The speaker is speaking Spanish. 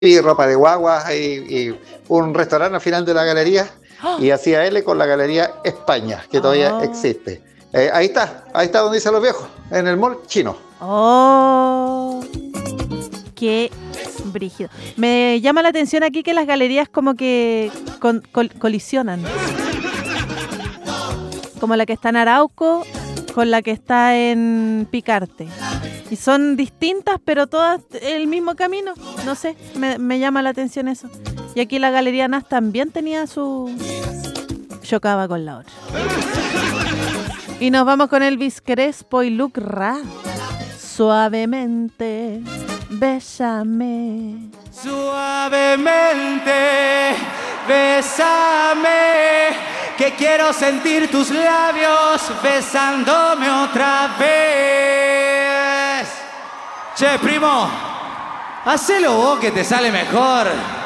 y ropa de guagua y un restaurante al final de la galería y hacía L con la Galería España, que todavía Oh. existe. Ahí está donde dicen los viejos, en el mall chino. Oh, qué brígido. Me llama la atención aquí que las galerías como que colisionan. Como la que está en Arauco con la que está en Picarte. Y son distintas, pero todas el mismo camino. No sé, me llama la atención eso. Y aquí la Galería Nas también tenía su... chocaba con la otra. Y nos vamos con Elvis Crespo y Luke Ra. Suavemente, bésame. Suavemente, bésame, que quiero sentir tus labios besándome otra vez. Che, primo, hacelo vos que te sale mejor.